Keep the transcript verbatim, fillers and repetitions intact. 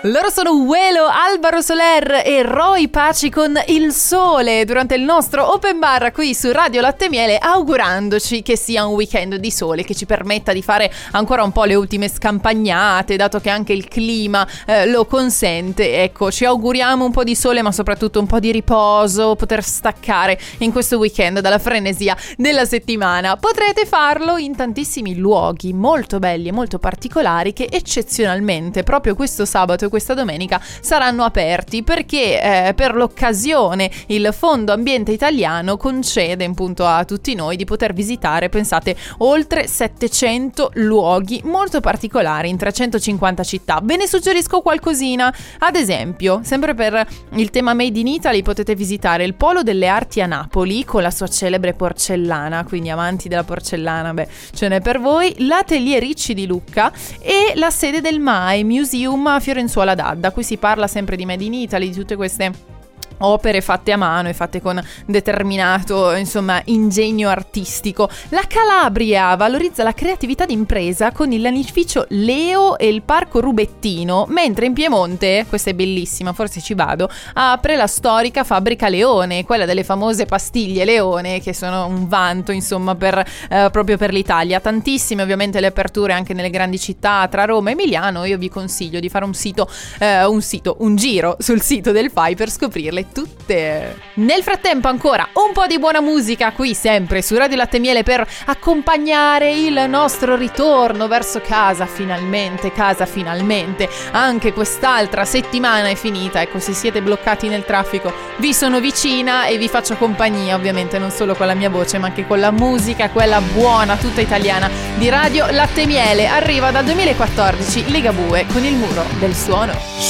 Loro sono Uelo, Alvaro Soler e Roy Paci con Il Sole durante il nostro open bar qui su Radio Latte e Miele, augurandoci che sia un weekend di sole che ci permetta di fare ancora un po' le ultime scampagnate, dato che anche il clima eh, lo consente. Ecco, ci auguriamo un po' di sole, ma soprattutto un po' di riposo, poter staccare in questo weekend dalla frenesia della settimana. Potrete farlo in tantissimi luoghi molto belli e molto particolari che eccezionalmente proprio questo sabato e questa domenica saranno aperti, perché eh, per l'occasione il Fondo Ambiente Italiano concede appunto a tutti noi di poter visitare, pensate, oltre settecento luoghi molto particolari in trecentocinquanta città. Ve ne suggerisco qualcosina. Ad esempio, sempre per il tema Made in Italy, potete visitare il Polo delle Arti a Napoli con la sua celebre porcellana, quindi amanti della porcellana, beh, ce n'è per voi, l'Atelier Ricci di Lucca e la sede del M A E Museum a Fiorenzuola d'Adda. Qui si parla sempre di Made in Italy, di tutte queste opere fatte a mano e fatte con determinato, insomma, ingegno artistico. La Calabria valorizza la creatività d'impresa con il lanificio Leo e il parco Rubettino, mentre in Piemonte, questa è bellissima, forse ci vado, apre la storica fabbrica Leone, quella delle famose pastiglie Leone, che sono un vanto, insomma, per eh, proprio per l'Italia. Tantissime ovviamente le aperture anche nelle grandi città tra Roma e Milano. Io vi consiglio di fare un sito eh, un sito, un giro sul sito del F A I per scoprirle tutte. Nel frattempo ancora un po' di buona musica qui sempre su Radio Latte e Miele per accompagnare il nostro ritorno verso casa. Finalmente, casa finalmente. Anche quest'altra settimana è finita. Ecco, se siete bloccati nel traffico vi sono vicina e vi faccio compagnia, ovviamente non solo con la mia voce ma anche con la musica, quella buona, tutta italiana di Radio Latte e Miele. Arriva dal duemilaquattordici Ligabue con Il Muro del Suono.